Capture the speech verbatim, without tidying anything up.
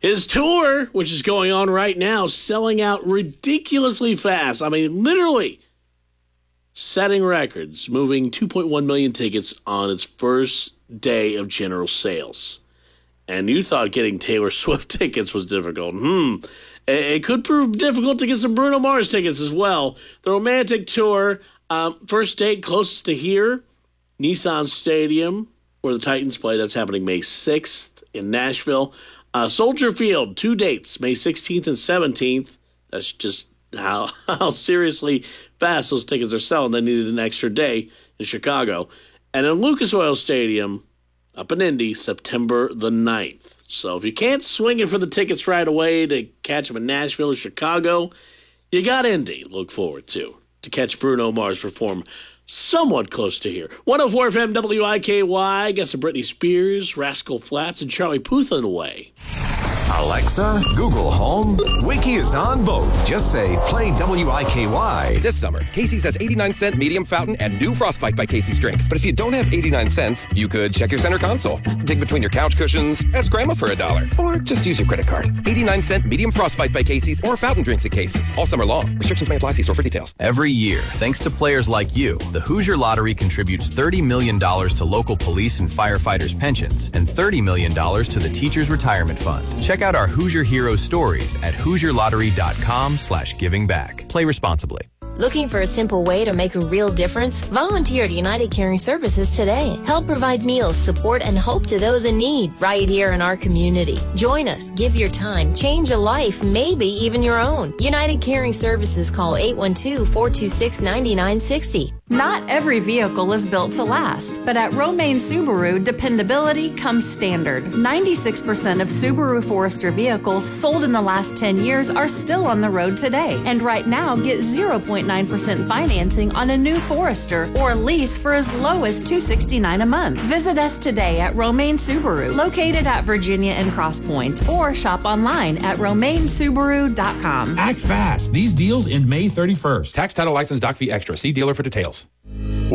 His tour, which is going on right now, selling out ridiculously fast. I mean, literally setting records, moving two point one million tickets on its first day of general sales. And you thought getting Taylor Swift tickets was difficult. Hmm. It could prove difficult to get some Bruno Mars tickets as well. The Romantic Tour, um, first date closest to here, Nissan Stadium, where the Titans play. That's happening May sixth in Nashville. Uh, Soldier Field, two dates, May sixteenth and seventeenth. That's just how, how seriously fast those tickets are selling. They needed an extra day in Chicago. And in Lucas Oil Stadium, up in Indy, September the ninth. So if you can't swing it for the tickets right away to catch them in Nashville or Chicago, you got Indy to look forward to, to catch Bruno Mars perform somewhat close to here. one oh four F M W I K Y, got some Britney Spears, Rascal Flatts, and Charlie Puth in the way. Alexa, Google Home, Wiki is on both. Just say, play W I K Y. This summer, Casey's has eighty-nine cent medium fountain and new Frostbite by Casey's drinks. But if you don't have eighty-nine cents, you could check your center console, dig between your couch cushions, ask Grandma for a dollar, or just use your credit card. eighty-nine cent medium Frostbite by Casey's or fountain drinks at Casey's. All summer long. Restrictions may apply. See store for details. Every year, thanks to players like you, the Hoosier Lottery contributes thirty million dollars to local police and firefighters' pensions and thirty million dollars to the Teachers Retirement Fund. Check out our Hoosier Hero stories at Hoosier Lottery dot com slash giving back. Play responsibly. Looking for a simple way to make a real difference? Volunteer at United Caring Services today. Help provide meals, support, and hope to those in need right here in our community. Join us, give your time, change a life, maybe even your own. United Caring Services, call eight one two, four two six, nine nine six zero. Not every vehicle is built to last, but at Romaine Subaru, dependability comes standard. ninety-six percent of Subaru Forester vehicles sold in the last ten years are still on the road today. And right now, get zero point nine percent financing on a new Forester or lease for as low as two hundred sixty-nine dollars a month. Visit us today at Romaine Subaru, located at Virginia and Cross Point, or shop online at romaine subaru dot com. Act fast. These deals end May thirty-first. Tax, title, license, doc fee extra. See dealer for details.